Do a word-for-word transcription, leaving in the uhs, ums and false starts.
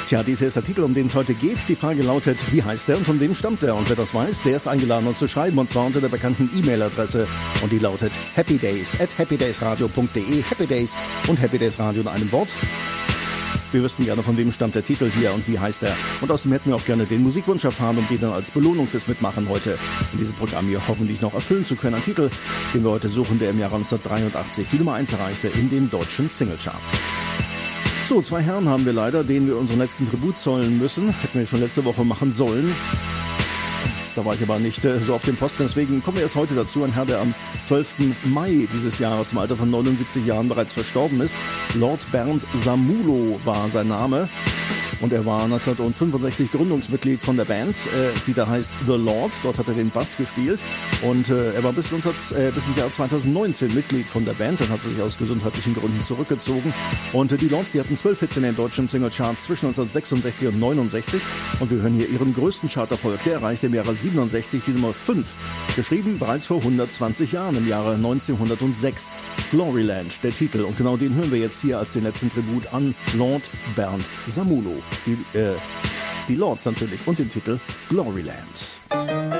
Tja, dies hier ist der Titel, um den es heute geht. Die Frage lautet, wie heißt der und von wem stammt der? Und wer das weiß, der ist eingeladen, uns zu schreiben, und zwar unter der bekannten E-Mail-Adresse. Und die lautet happydays at happydaysradio punkt de. Happy Days und Happy Days Radio in einem Wort. Wir wüssten gerne, von wem stammt der Titel hier und wie heißt er. Und außerdem hätten wir auch gerne den Musikwunsch erfahren, um den dann als Belohnung fürs Mitmachen heute in diesem Programm hier hoffentlich noch erfüllen zu können. Ein Titel, den wir heute suchen, der im Jahre neunzehnhundertdreiundachtzig die Nummer eins erreichte in den deutschen Singlecharts. So, zwei Herren haben wir leider, denen wir unseren letzten Tribut zollen müssen. Hätten wir schon letzte Woche machen sollen. Da war ich aber nicht äh, so auf dem Posten, deswegen kommen wir erst heute dazu. Ein Herr, der am zwölften Mai dieses Jahres im Alter von neunundsiebzig Jahren bereits verstorben ist. Lord Bernd Samulo war sein Name. Und er war neunzehnhundertfünfundsechzig Gründungsmitglied von der Band, äh, die da heißt The Lords. Dort hat er den Bass gespielt. Und äh, er war bis, neunzehn, äh, bis ins Jahr zweitausendneunzehn Mitglied von der Band. Dann hat er sich aus gesundheitlichen Gründen zurückgezogen. Und äh, die Lords, die hatten zwölf Hits in den deutschen Singlecharts zwischen neunzehnhundertsechsundsechzig und neunundsechzig. Und wir hören hier ihren größten Charterfolg. Der erreichte im Jahre siebenundsechzig die Nummer fünf. Geschrieben bereits vor hundertzwanzig Jahren, im Jahre neunzehnhundertsechs. Gloryland, der Titel. Und genau den hören wir jetzt hier als den letzten Tribut an Lord Bernd Samulo. Die, äh, die Lords natürlich und den Titel Gloryland.